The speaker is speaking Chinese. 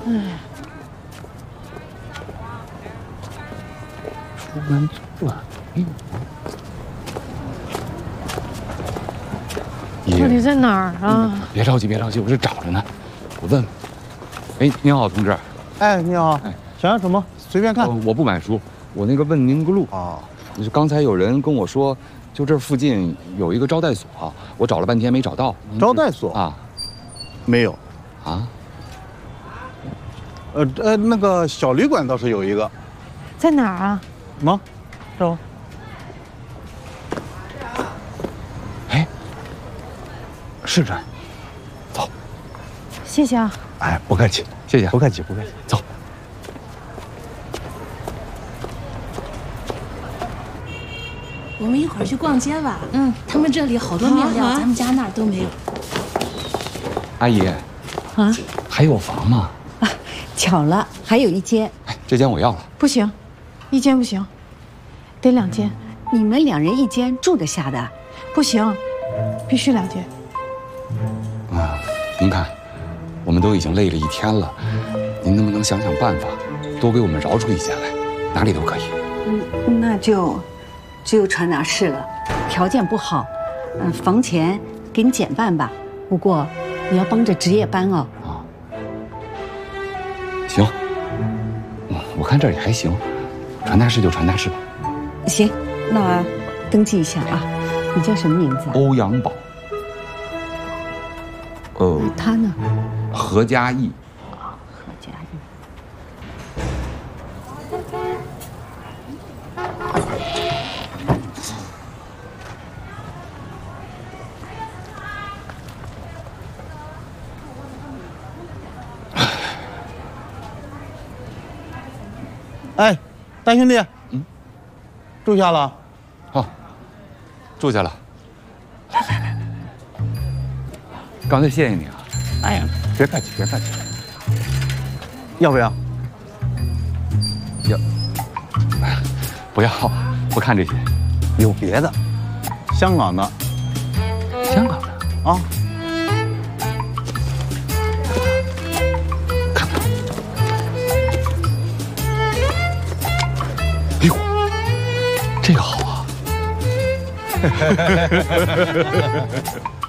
哎，出门租了。 到底在哪儿啊？ 别着急，别着急，我这找着呢。我问问。哎，您好，同志。 哎，你好。哎，想要什么？随便看。 我不买书，我那个问您个路啊。 刚才有人跟我说，就这附近有一个招待所，我找了半天没找到。 招待所啊？ 没有。 啊？ 那个小旅馆倒是有一个。 在哪儿啊？ 吗？这儿。 哎，是这。走。 谢谢啊。 哎，不客气， 谢谢， 不客气，不客气。 走。 我们一会儿去逛街吧。他们这里好多面料，咱们家那儿都没有。 阿姨。 啊？ 还有房吗？ 啊，巧了，还有一间。 哎，这间我要了。 不行，一间不行，得2间。 你们2人1间住得下的？ 不行，必须2间。 啊，您看。我们都已经累了1天了，您能不能想想办法，多给我们饶出1间来，哪里都可以。 那就只有传达室了，条件不好，房钱给你减半吧。不过你要帮着值夜班哦。 啊，行，我看这里还行，传达室就传达室吧。 行，那登记一下啊。你叫什么名字啊？ 欧阳宝。 他呢？ 何家义。 何家义。 哎，大兄弟，住下了。 好，住下了。来，刚才谢谢你啊。哎呀，别客气，别客气。 要不要？ 要。不要，不看这些。 有别的，香港的。 香港的啊。 看看。哎呦，这个好啊。